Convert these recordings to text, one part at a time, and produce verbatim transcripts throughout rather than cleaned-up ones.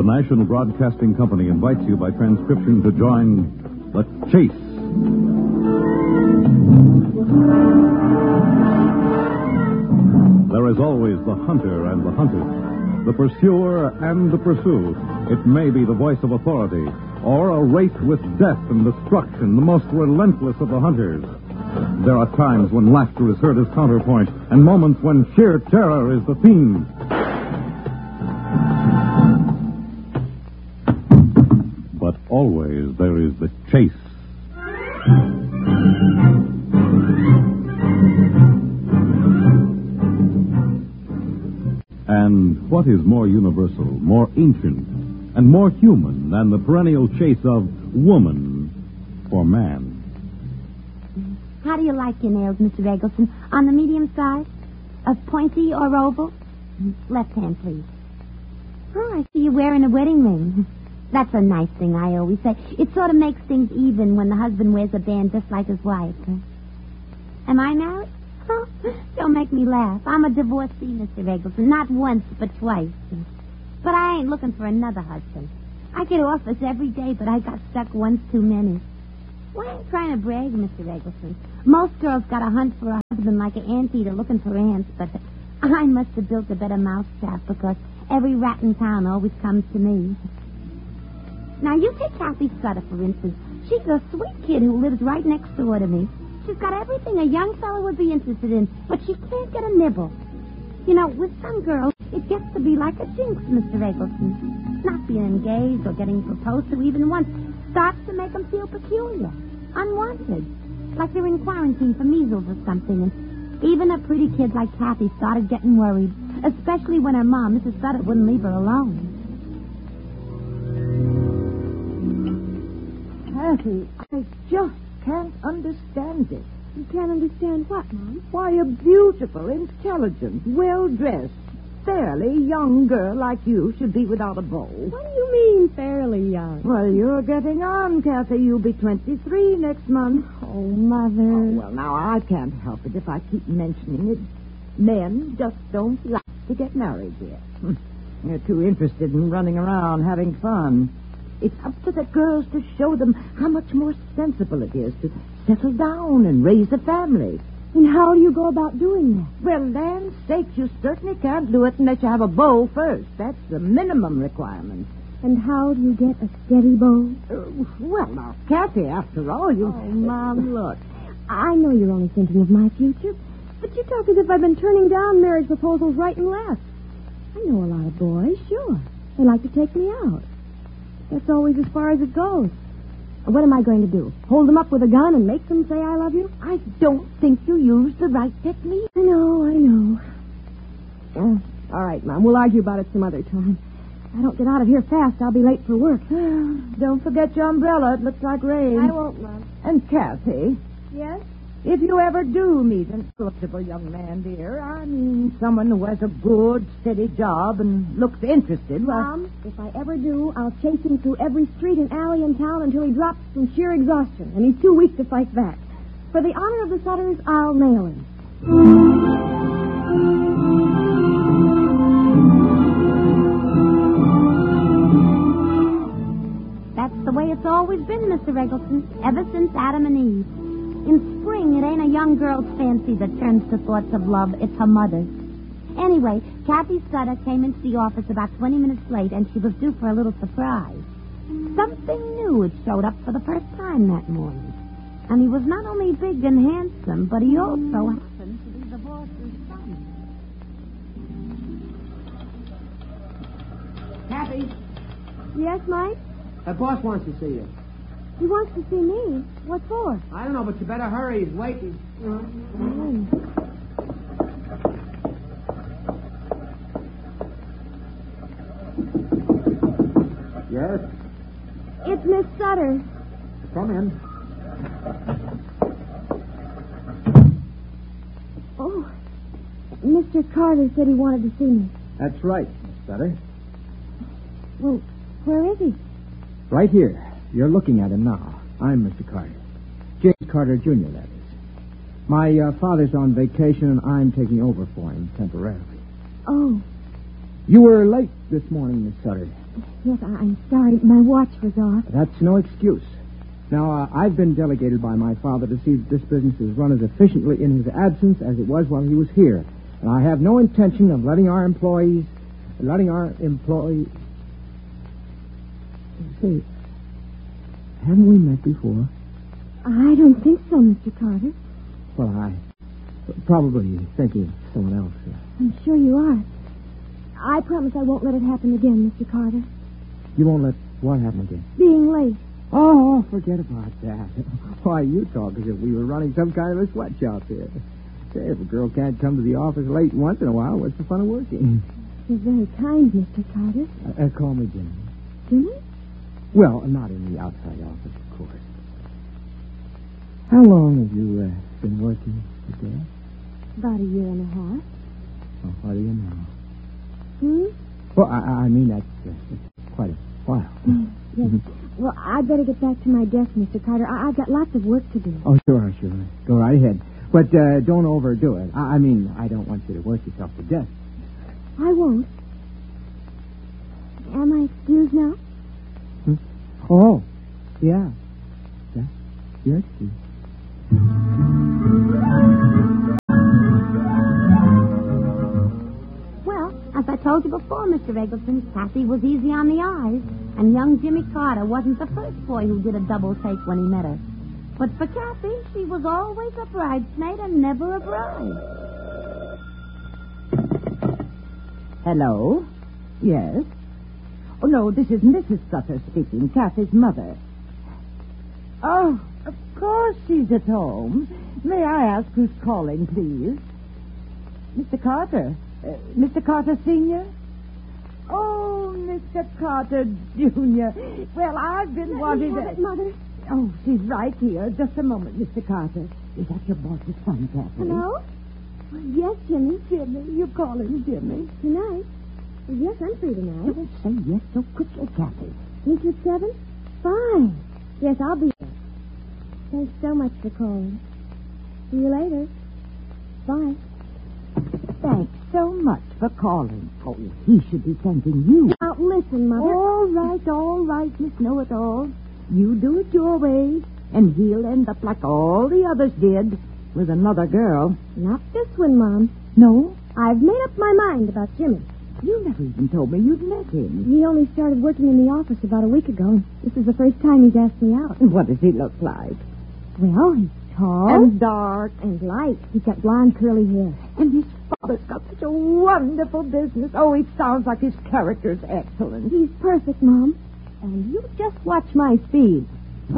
National Broadcasting Company invites you by transcription to join The Chase. There is always the hunter and the hunted, the pursuer and the pursued. It may be the voice of authority, or a race with death and destruction, the most relentless of the hunters. There are times when laughter is heard as counterpoint, and moments when sheer terror is the theme. But always there is the chase. And what is more universal, more ancient, and more human than the perennial chase of woman for man? How do you like your nails, Mister Eggleston? On the medium side? A pointy or oval? Left hand, please. Oh, I see you wearing a wedding ring. That's a nice thing, I always say. It sort of makes things even when the husband wears a band just like his wife. Am I married? Oh, don't make me laugh. I'm a divorcee, Mister Eggleston. Not once, but twice. But I ain't looking for another husband. I get offers every day, but I got stuck once too many. Well, I ain't trying to brag, Mister Eggleston. Most girls got to hunt for a husband like an anteater looking for ants, but I must have built a better mousetrap because every rat in town always comes to me. Now, you take Kathy Scudder, for instance. She's a sweet kid who lives right next door to me. She's got everything a young fellow would be interested in, but she can't get a nibble. You know, with some girls, it gets to be like a jinx, Mister Eggleston. Not being engaged or getting proposed to even once starts to make them feel peculiar, unwanted, like they're in quarantine for measles or something. And even a pretty kid like Kathy started getting worried, especially when her mom, Missus Scudder, wouldn't leave her alone. Kathy, I just can't understand it. You can't understand what, Mom? Why, a beautiful, intelligent, well-dressed, fairly young girl like you should be without a beau. What do you mean, fairly young? Well, you're getting on, Kathy. You'll be twenty-three next month. Oh, Mother. Oh, well, now, I can't help it if I keep mentioning it. Men just don't like to get married yet. They're too interested in running around having fun. It's up to the girls to show them how much more sensible it is to settle down and raise a family. And how do you go about doing that? Well, land's sakes, you certainly can't do it unless you have a beau first. That's the minimum requirement. And how do you get a steady beau? Uh, well, now, Kathy, after all, you... Oh, Mom, look. I know you're only thinking of my future, but you talk as if I've been turning down marriage proposals right and left. I know a lot of boys, sure. They like to take me out. That's always as far as it goes. What am I going to do? Hold them up with a gun and make them say I love you? I don't think you used the right technique. I know, I know. Oh, all right, Mom. We'll argue about it some other time. If I don't get out of here fast, I'll be late for work. Don't forget your umbrella. It looks like rain. I won't, Mom. And Kathy. Yes? If you ever do meet an approachable young man, dear, I mean someone who has a good, steady job and looks interested, well... Mom, if I ever do, I'll chase him through every street and alley in town until he drops from sheer exhaustion, and he's too weak to fight back. For the honor of the Sutters, I'll nail him. That's the way it's always been, Mister Eggleston, ever since Adam and Eve. In spring, it ain't a young girl's fancy that turns to thoughts of love. It's her mother's. Anyway, Kathy Scudder came into the office about twenty minutes late, and she was due for a little surprise. Something new had showed up for the first time that morning. And he was not only big and handsome, but he also happened to be the boss's son. Kathy, Yes, Mike? the boss wants to see you. He wants to see me. What for? I don't know, but you better hurry. He's waiting. Mm. Yes? It's Miss Sutter. Come in. Oh, Mister Carter said he wanted to see me. That's right, Miss Sutter. Well, where is he? Right here. You're looking at him now. I'm Mister Carter. James Carter, Junior, that is. My uh, father's on vacation, and I'm taking over for him temporarily. Oh. You were late this morning, Miss Sutter. Yes, I- I'm sorry. My watch was off. That's no excuse. Now, uh, I've been delegated by my father to see that this business is run as efficiently in his absence as it was while he was here. And I have no intention of letting our employees... letting our employees... Say, haven't we met before? I don't think so, Mister Carter. Well, I... probably thinking of someone else. Uh, I'm sure you are. I promise I won't let it happen again, Mister Carter. you won't let what happen again? Being late. Oh, forget about that. Why, you talk as if we were running some kind of a sweatshop here. Say, if a girl can't come to the office late once in a while, what's the fun of working? You're very kind, Mister Carter. Uh, uh, call me Jimmy. Jimmy? Well, not in the outside office, of course. How long have you uh, been working today? About a year and a half. Oh, what do you know? Hmm? Well, I, I mean, that's, uh, that's quite a while. Yes. Well, I'd better get back to my desk, Mister Carter. I- I've got lots of work to do. Oh, sure, sure. Go right ahead. But uh, don't overdo it. I, I mean, I don't want you to work yourself to death. I won't. Am I excused now? Hmm? Oh, yeah. Yeah, you're excused. Well, as I told you before, Mister Eggleston, Kathy was easy on the eyes. And young Jimmy Carter wasn't the first boy who did a double take when he met her. But for Kathy, she was always a bridesmaid and never a bride. Hello? Yes? Oh, no, this is Missus Sutter speaking, Kathy's mother. Oh, of course she's at home. May I ask who's calling, please? Mister Carter? Uh, Mister Carter Senior? Oh, Mister Carter Junior Well, I've been wanting to... to... Mother? Oh, she's right here. Just a moment, Mister Carter. Is that your boss's son, Kathy? Hello? Yes, Jimmy. Jimmy, you call him Jimmy. Tonight? Yes, I'm free tonight. Don't say yes so quickly, Kathy. Meet you at seven? Fine. Yes, I'll be there. Thanks so much for calling. See you later. Bye. Thanks so much for calling. Oh, he should be thanking you. Now, listen, Mother. All right, all right, Miss Know-It-All. You do it your way, and he'll end up like all the others did, with another girl. Not this one, Mom. No? I've made up my mind about Jimmy. You never even told me you'd met him. He only started working in the office about a week ago. This is the first time he's asked me out. What does he look like? Well, he's tall. And dark. And light. He's got blonde curly hair. And his father's got such a wonderful business. Oh, it sounds like his character's excellent. He's perfect, Mom. And you just watch my speed.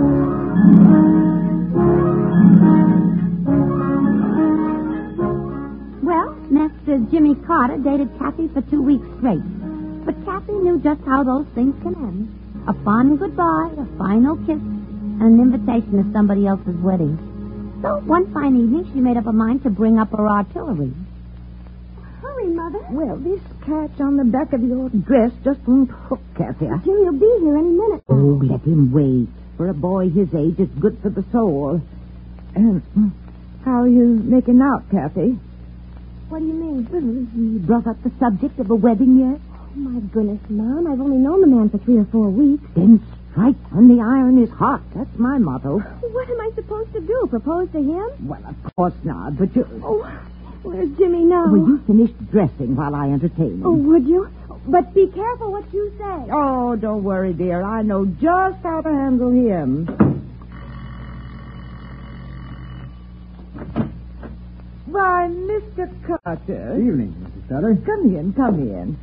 Well, Mister Jimmy Carter dated Kathy for two weeks straight. But Kathy knew just how those things can end. A fond goodbye, a final kiss, and an invitation to somebody else's wedding. So one fine evening, she made up her mind to bring up her artillery. Hurry, Mother. Well, this catch on the back of your dress just won't hook, Kathy. Jimmy'll be here any minute. Oh, let him wait. For a boy his age, it's good for the soul. And um, how are you making out, Kathy? What do you mean? Well, he brought up the subject of a wedding yet? Oh, my goodness, Mom. I've only known the man for three or four weeks. Then strike when the iron is hot. That's my motto. What am I supposed to do? Propose to him? Well, of course not, but you... Oh, where's Jimmy now? Will you finish dressing while I entertain him? Oh, would you? But be careful what you say. Oh, don't worry, dear. I know just how to handle him. Why, Mister Carter. Good evening, Missus Sutter. Come in, come in.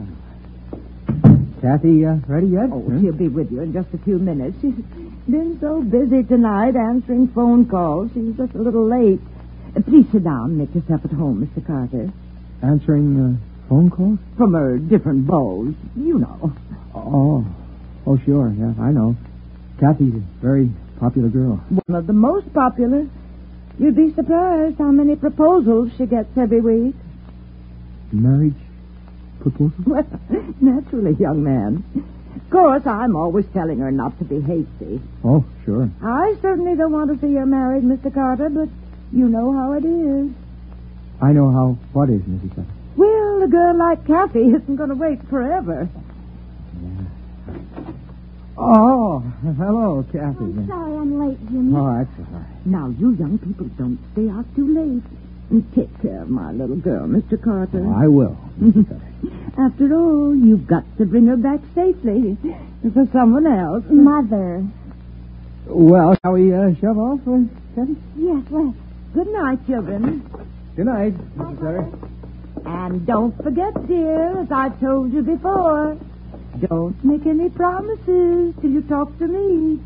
Kathy uh, ready yet? Oh, Huh? she'll be with you in just a few minutes. She's been so busy tonight answering phone calls. She's just a little late. Uh, please sit down and make yourself at home, Mister Carter. Answering uh, phone calls? From her different beaux, you know. Oh, oh, sure. Yeah, I know. Kathy's a very popular girl. One of the most popular. You'd be surprised how many proposals she gets every week. Marriage proposal? Well, naturally, young man. Of course, I'm always telling her not to be hasty. Oh, sure. I certainly don't want to see her married, Mister Carter, but you know how it is. I know how. What is, Missus Sutter? Well, a girl like Kathy isn't going to wait forever. Yeah. Oh, hello, Kathy. I'm sorry I'm late, Jimmy. Oh, that's all right. Now, you young people don't stay out too late. And take care of my little girl, Mister Carter. Oh, I will. After all, you've got to bring her back safely for someone else. Mother. Well, shall we uh, shove off, uh, Kathy? Yes, let's. Good night, children. Good night, Missus Sutter. And don't forget, dear, as I've told you before, don't make any promises till you talk to me.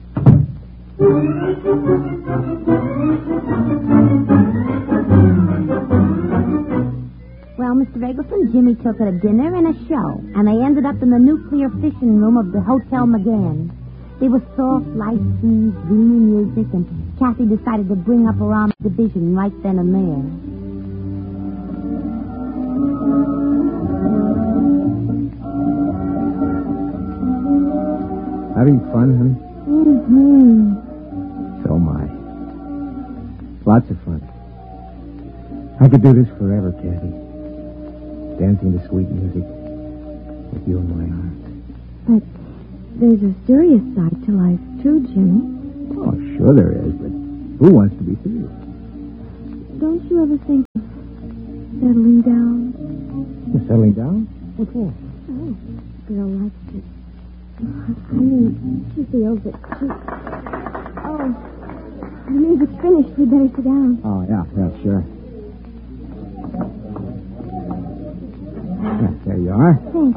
Well, Mister Eggleston, Jimmy took her to dinner and a show, and they ended up in the nuclear fission room of the Hotel McGann. There was soft light scenes, dreamy music, and Kathy decided to bring up her armed division right then and there. Having fun, honey? Mm-hmm. So am I. Lots of fun. I could do this forever, Kathy. Dancing to sweet music with you in my arms. But there's a serious side to life, too, Jimmy. Oh, sure there is, but who wants to be serious? Don't you ever think of settling down? You're settling down? What for? Oh, girl likes it. I mean, she feels it. She... Oh, the music's finished. We better sit down. Oh, yeah, yeah, sure. Yeah, there you are. Thanks.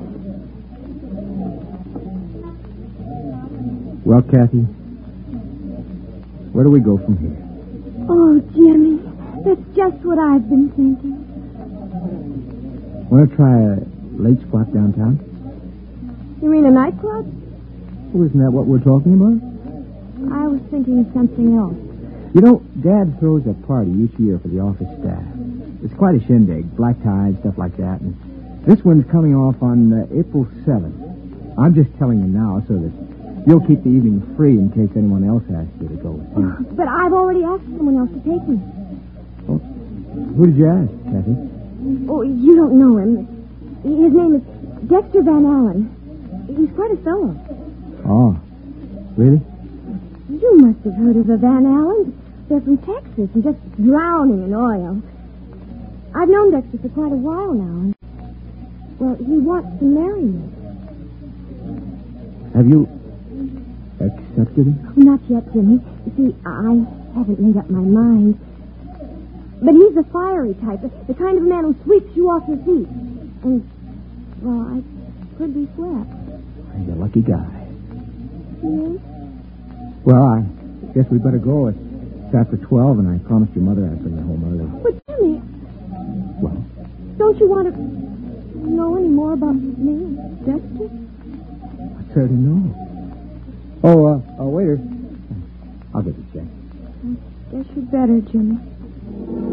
Well, Kathy, where do we go from here? Oh, Jimmy, that's just what I've been thinking. Want to try a late spot downtown? You mean a nightclub? Oh, isn't that what we're talking about? I was thinking of something else. You know, Dad throws a party each year for the office staff. It's quite a shindig, black tie and stuff like that. And this one's coming off on uh, April seventh. I'm just telling you now so that you'll keep the evening free in case anyone else asks you to go with you. But I've already asked someone else to take me. Oh, who did you ask, Kathy? Oh, you don't know him. His name is Dexter Van Allen. He's quite a fellow. Oh, really? You must have heard of the Van Allens. They're from Texas and just drowning in oil. I've known Dexter for quite a while now. And, well, he wants to marry me. Have you accepted him? Not yet, Jimmy. You see, I haven't made up my mind. But he's a fiery type, the, the kind of man who sweeps you off your feet. And, well, I could be swept. You're a lucky guy. Yes? Well, I guess we better go. It's after twelve, and I promised your mother I'd bring you home early. But, Jimmy, Well, don't you want to know any more about me, Dexter? I certainly know. Oh, uh, uh, waiter. I'll get the check. I guess you better, Jimmy.